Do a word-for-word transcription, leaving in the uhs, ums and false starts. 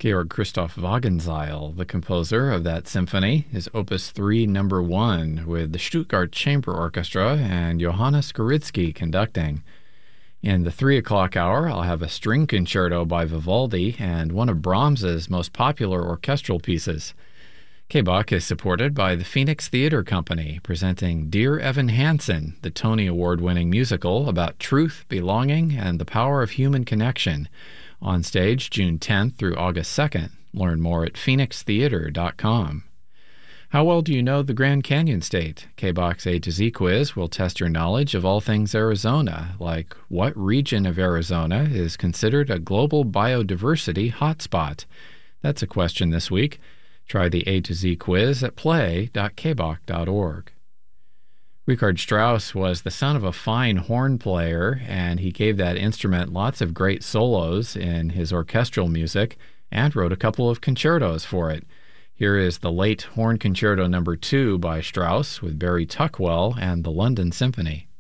Georg Christoph Wagenseil, the composer of that symphony, is Opus three Number one with the Stuttgart Chamber Orchestra and Johannes Goritzky conducting. In the three o'clock hour, I'll have a string concerto by Vivaldi and one of Brahms's most popular orchestral pieces. K B O C is supported by the Phoenix Theater Company, presenting Dear Evan Hansen, the Tony Award-winning musical about truth, belonging, and the power of human connection. On stage June tenth through August second. Learn more at phoenix theater dot com. How well do you know the Grand Canyon State? K B O C's A to Z quiz will test your knowledge of all things Arizona, like what region of Arizona is considered a global biodiversity hotspot? That's a question this week. Try the A to Z quiz at play dot k b o c dot org. Richard Strauss was the son of a fine horn player, and he gave that instrument lots of great solos in his orchestral music and wrote a couple of concertos for it. Here is the late Horn Concerto number two by Strauss with Barry Tuckwell and the London Symphony.